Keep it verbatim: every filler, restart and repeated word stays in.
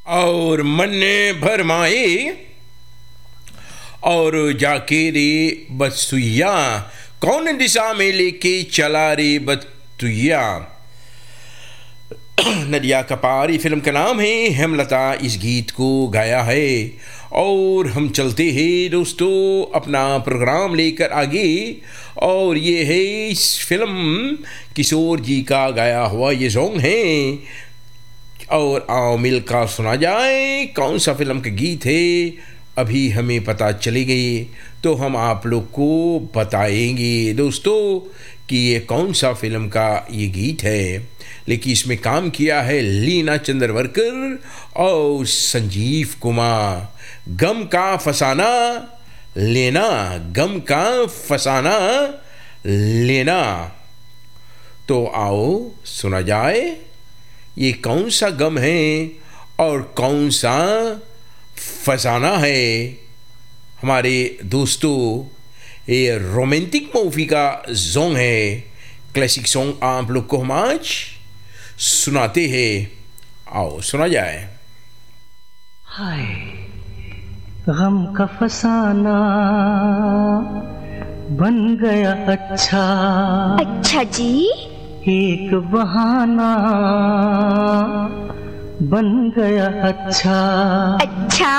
और मन भरमाए और जाके रे बसुइया, कौन दिशा में लेके चला रे बतुइया। नदिया कपारी फिल्म का नाम है। हेमलता इस गीत को गाया है और हम चलते हैं दोस्तों अपना प्रोग्राम लेकर आगे। और ये है इस फिल्म किशोर जी का गाया हुआ ये सॉन्ग है। और आओ मिलकर सुना जाए कौन सा फिल्म का गीत है। अभी हमें पता चली गई तो हम आप लोग को बताएंगे दोस्तों कि ये कौन सा फिल्म का ये गीत है। लेकिन इसमें काम किया है लीना चंद्रवरकर और संजीव कुमार। गम का फसाना लेना, गम का फसाना लेना। तो आओ सुना जाए ये कौन सा गम है और कौन सा फसाना है हमारे दोस्तों। ये रोमांटिक मूवी का सॉन्ग है, क्लासिक सॉन्ग आप लोग को हम आज सुनाते हैं। आओ सुना जाए। हाय गम का फसाना बन गया अच्छा अच्छा जी, एक बहाना बन गया अच्छा अच्छा